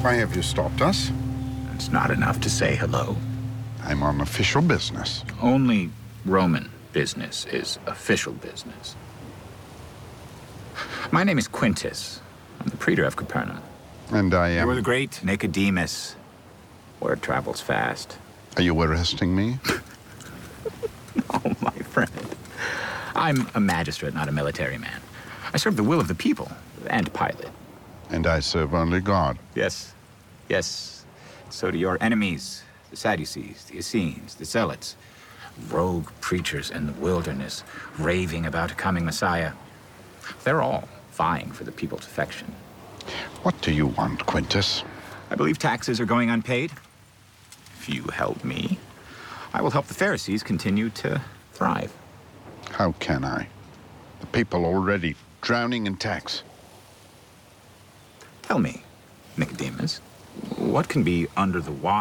Why have you stopped us? It's not enough to say hello. I'm on official business. Only Roman business is official business. My name is Quintus. I'm the praetor of Capernaum. And I am... You are the great Nicodemus. Word travels fast. Are you arresting me? Oh, my friend. I'm a magistrate, not a military man. I serve the will of the people and Pilate. And I serve only God. Yes. Yes. So do your enemies, the Sadducees, the Essenes, the Zealots. Rogue preachers in the wilderness, raving about a coming Messiah. They're all vying for the people's affection. What do you want, Quintus? I believe taxes are going unpaid. If you help me, I will help the Pharisees continue to thrive. How can I? The people already drowning in tax. Tell me, Nicodemus, what can be under the water?